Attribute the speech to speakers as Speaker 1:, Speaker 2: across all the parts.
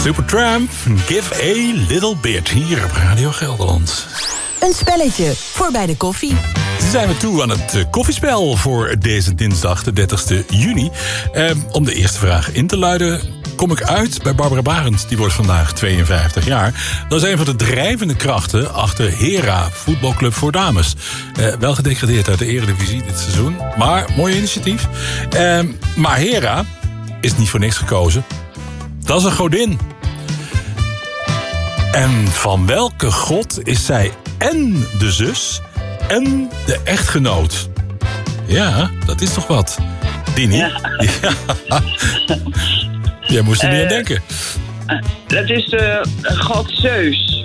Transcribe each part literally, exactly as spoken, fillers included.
Speaker 1: Supertramp, Give a Little Bit, hier op Radio Gelderland.
Speaker 2: Een spelletje voor bij de koffie.
Speaker 1: Zijn we toe aan het uh, koffiespel voor deze dinsdag, de dertigste juni. Uh, om de eerste vraag in te luiden, kom ik uit bij Barbara Barend. Die wordt vandaag tweeënvijftig jaar. Dat is een van de drijvende krachten achter Hera, voetbalclub voor dames. Uh, wel gedegradeerd uit de Eredivisie dit seizoen, maar mooi initiatief. Uh, maar Hera is niet voor niks gekozen. Dat is een godin. En van welke god is zij en de zus en de echtgenoot? Ja, dat is toch wat. Dini? Ja. Ja. Jij moest er uh, niet aan denken.
Speaker 3: Uh, dat is de god Zeus.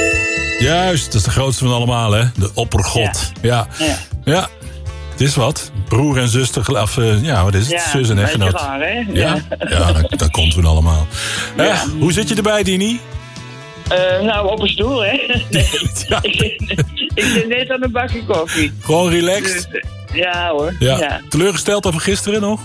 Speaker 1: Juist, dat is de grootste van allemaal, hè? De oppergod. Ja. Ja. ja. ja. Het is wat. Broer en zuster, of uh, ja, wat is het?
Speaker 3: Ja,
Speaker 1: zus en echtgenoot.
Speaker 3: Raar, hè?
Speaker 1: Ja, ja dat, dat komt toen allemaal. Ja. Uh, hoe zit je erbij, Dini?
Speaker 3: Uh, nou, op een stoel, hè? Nee, ja. ik, ik zit net aan een bakje koffie.
Speaker 1: Gewoon relaxed?
Speaker 3: Dus, ja hoor.
Speaker 1: Ja.
Speaker 3: Ja.
Speaker 1: Teleurgesteld over gisteren nog?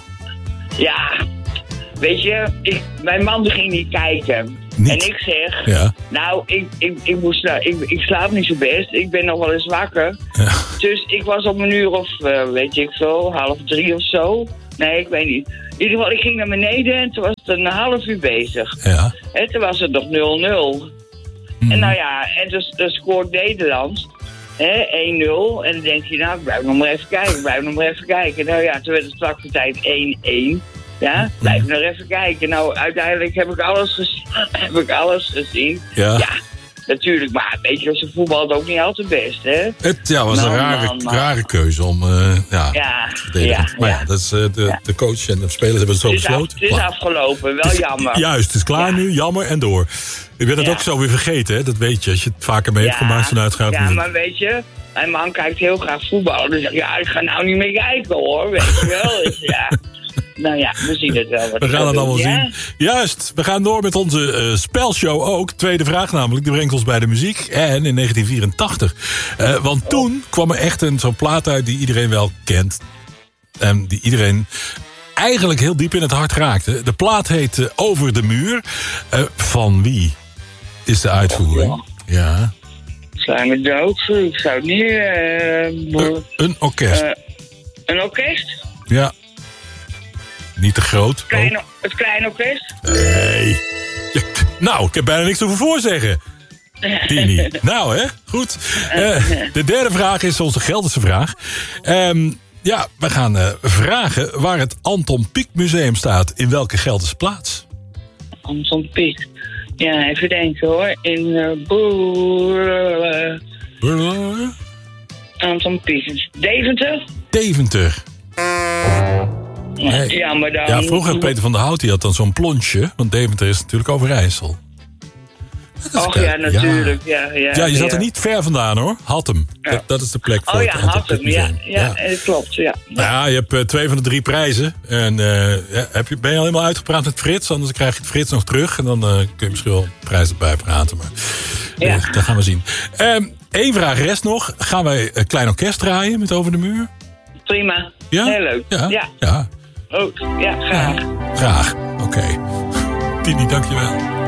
Speaker 3: Ja. Weet je, ik, mijn man ging niet kijken.
Speaker 1: Niet.
Speaker 3: En ik zeg,
Speaker 1: ja.
Speaker 3: nou, ik, ik, ik, moest, ik, ik slaap niet zo best. Ik ben nog wel eens wakker.
Speaker 1: Ja.
Speaker 3: Dus ik was om een uur of, uh, weet ik veel, half drie of zo. Nee, ik weet niet. In ieder geval, ik ging naar beneden en toen was het een half uur bezig.
Speaker 1: Ja.
Speaker 3: En toen was het nog nul nul. Mm. En nou ja, en dus, dus scoort Nederland hè, één nul. En dan denk je, nou, ik blijf nog maar even kijken, ik blijf nog maar even kijken. Nou ja, toen werd het vlak voor tijd één één. Ja, blijf nog even kijken. Nou, uiteindelijk heb ik alles gezien. heb ik alles gezien.
Speaker 1: Ja.
Speaker 3: ja, natuurlijk. Maar weet je, ze voetbalt ook niet altijd best, hè?
Speaker 1: Het ja, was man, een rare, man, man. rare keuze om uh, ja,
Speaker 3: ja,
Speaker 1: te verdedigen. Ja, maar ja, ja dat is, uh, de, ja. de coach en de spelers hebben het zo
Speaker 3: het
Speaker 1: besloten.
Speaker 3: Af, het is maar. afgelopen, wel jammer.
Speaker 1: Juist, het is klaar ja. nu, jammer en door. Ik ben het ja. ook zo weer vergeten, hè? Dat weet je, als je het vaker mee hebt ja. gemaakt vanuit gaat.
Speaker 3: Ja, maar weet je, mijn man kijkt heel graag voetbal. Dus ja, ik ga nou niet meer kijken, hoor. Weet je wel, dus ja... Nou ja, we zien het wel. Wat
Speaker 1: we gaan het allemaal
Speaker 3: ja?
Speaker 1: zien. Juist, we gaan door met onze uh, spelshow ook. Tweede vraag namelijk, die brengt ons bij de muziek. En in negentien vierentachtig. Uh, want oh. toen kwam er echt een zo'n plaat uit die iedereen wel kent. En die iedereen eigenlijk heel diep in het hart raakte. De plaat heet uh, Over de Muur. Uh, van wie is de uitvoering? Oh, ja. ja.
Speaker 3: Zijn we dood? Ik zou het niet... Uh,
Speaker 1: uh, een orkest. Uh,
Speaker 3: een orkest?
Speaker 1: Ja. Niet te groot.
Speaker 3: Het kleine, oh. het kleine orkest?
Speaker 1: Nee. Ja, nou, ik heb bijna niks over voorzeggen. Dini. Nou, hè? Goed. Uh, de derde vraag is onze Gelderse vraag. Um, ja, we gaan uh, vragen waar het Anton Pieck Museum staat. In welke Gelderse plaats?
Speaker 3: Anton Pieck. Ja, even denken hoor. In uh, Boer...
Speaker 1: Uh...
Speaker 3: Anton Pieck. Deventer?
Speaker 1: Deventer. Nee.
Speaker 3: Ja, maar dan...
Speaker 1: ja, vroeger had Peter van der Hout, die had dan zo'n plonsje. Want Deventer is natuurlijk Overijssel.
Speaker 3: Och ja, natuurlijk. Ja, ja, ja,
Speaker 1: ja je zat
Speaker 3: ja.
Speaker 1: er niet ver vandaan hoor. Hattem. Ja. Dat, dat is de plek voor
Speaker 3: oh,
Speaker 1: het
Speaker 3: ja,
Speaker 1: Anton
Speaker 3: Hattem,
Speaker 1: Pieck Museum.
Speaker 3: Ja, ja, ja, klopt. Ja.
Speaker 1: Nou ja, je hebt uh, twee van de drie prijzen. En uh, heb je, ben je al helemaal uitgepraat met Frits? Anders krijg je het Frits nog terug. En dan uh, kun je misschien wel prijzen erbij praten. Maar uh, ja. dat gaan we zien. Eén um, vraag rest nog. Gaan wij een klein orkest draaien met Over de Muur?
Speaker 3: Prima.
Speaker 1: Ja?
Speaker 3: Heel leuk.
Speaker 1: Ja.
Speaker 3: ja.
Speaker 1: ja.
Speaker 3: Ook. Ja, graag.
Speaker 1: Ja, graag. Oké. Okay. Tini, dankjewel.